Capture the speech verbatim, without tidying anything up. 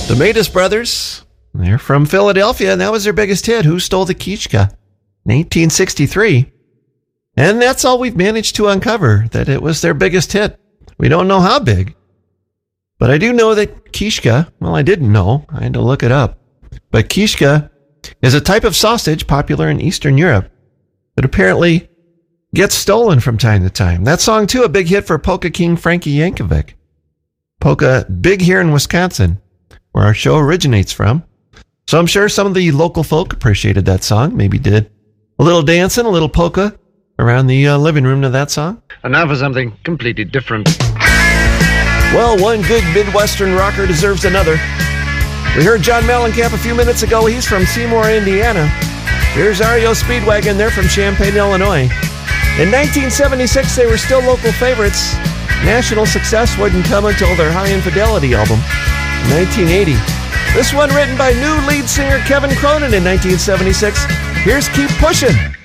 The Matus Brothers, they're from Philadelphia, and that was their biggest hit, Who Stole the Kishka, in eighteen sixty-three. And that's all we've managed to uncover, that it was their biggest hit. We don't know how big. But I do know that Kishka, well, I didn't know. I had to look it up. But Kishka is a type of sausage popular in Eastern Europe that apparently gets stolen from time to time. That song, too, a big hit for polka king Frankie Yankovic. Polka, big here in Wisconsin, where our show originates from. So I'm sure some of the local folk appreciated that song, maybe did a little dancing, a little polka around the uh, living room to that song. And now for something completely different. Well, one good Midwestern rocker deserves another. We heard John Mellencamp a few minutes ago. He's from Seymour, Indiana. Here's R E O Speedwagon. They're from Champaign, Illinois. In nineteen seventy-six, they were still local favorites. National success wouldn't come until their High Infidelity album in nineteen eighty. This one written by new lead singer Kevin Cronin in nineteen seventy-six. Here's Keep Pushing.